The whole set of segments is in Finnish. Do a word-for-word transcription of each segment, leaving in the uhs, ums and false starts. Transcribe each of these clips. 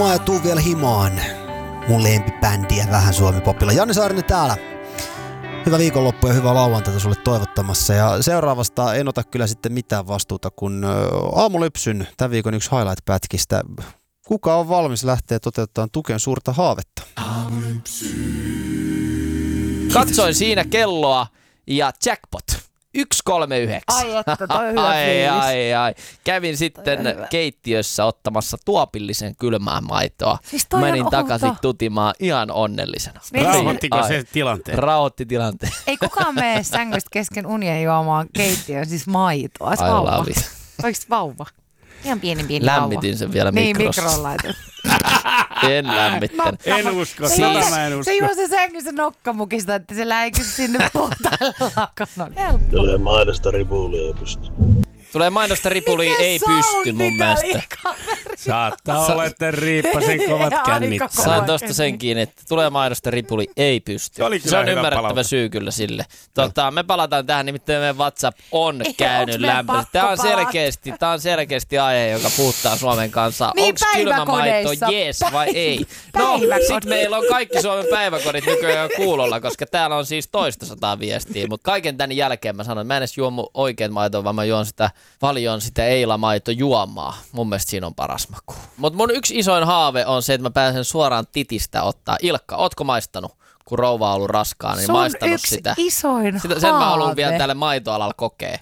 Mä tuun vielä himaan mun lempibändiä vähän Suomi-popilla. Janne Saarinen täällä. Hyvää viikonloppua ja hyvää lauantaita sulle toivottamassa. Ja seuraavasta en ota kyllä sitten mitään vastuuta, kun aamulypsyn tämän viikon yksi highlight-pätkistä. Kuka on valmis lähteä toteuttamaan Tuken suurta haavetta? Katsoin siinä kelloa ja jackpot. yksi kolme yhdeksän. Ai että, toi on hyvä ai, fiilis. ai, ai. Kävin sitten keittiössä ottamassa tuopillisen kylmää maitoa. Siis toi Menin on takaisin outo. tutimaan ihan onnellisena. Rauhoittiko Ai. se tilanteen? Rauhoitti tilanteen. Ei kukaan mene sängystä kesken unien juomaan keittiöön, siis maitoa. Se I vauva. love it. Oliko se vauva? Ihan pieni pieni Lämmitin vauva. sen vielä Niin, mikrossa. mikroon laitettu. En lämmittänyt. En usko, Se tota juo- mä en usko. Se juo se sängyssä nokkamukista, että se läiky sinne puhtaille lakanoille. Helppo. Tulee maidosta ripulia ei pysty. Tulee mainosta ripuli, Mikä ei pysty soundi mun mielestä. tää kaveri? Saattaa olla, että riippasen kovat Aika kännit. kova. Sain tosta sen kiinni, että tulee mainosta ripuli, ei pysty. Se oli kyllä Se on hyvä ymmärrettävä palaute. syy kyllä sille. Tota, me palataan tähän, nimittäin meidän WhatsApp on Ei, käynyt onks meidän lämpöisesti. pakko Tämä on palata? selkeästi, tämä on selkeästi aihe, joka puhuttaa Suomen kansaa. Niin, Onks kylmä maito päiväkodeissa. jees vai Päivä- ei? No, päiväkodit. sit meillä on kaikki Suomen päiväkodit nykyään kuulolla, koska täällä on siis toista sataa viestiä. Mutta kaiken tän jälkeen mä sanon, että mä en edes juo mun oikein maitoa, vaan mä juon sitä paljon sitä eilamaito juomaa. Mun mielestä siinä on paras maku. Mutta mun yksi isoin haave on se, että mä pääsen suoraan titistä ottaa. Ilkka, ootko maistanut, kun rouva on ollut raskaana, niin Sun maistanut yksi sitä? isoin sitä sen mä haluan vielä haave. tälle maitoalalla kokea.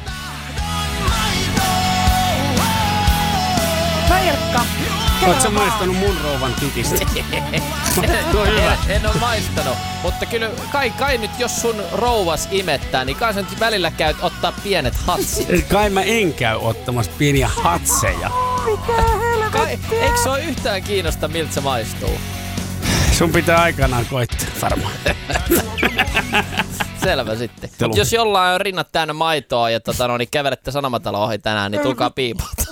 No Ilkka, Oot sä maistanut mun rouvan titistä? Tuo on hyvä. En, en ole maistanut, mutta kyllä kai, kai nyt jos sun rouvas imettää, niin kai sä nyt välillä käyt ottaa pienet hatsit. Kai mä en käy ottamassa pieniä hatseja. Kai, eikö se ole yhtään kiinnosta, miltä se maistuu? Sun pitää aikanaan koittaa varmaan. Selvä sitten. Mut jos jollain on rinnat täynnä maitoa ja tota, no, niin kävelette Sanomatalo ohi tänään, niin tulkaa piipalta.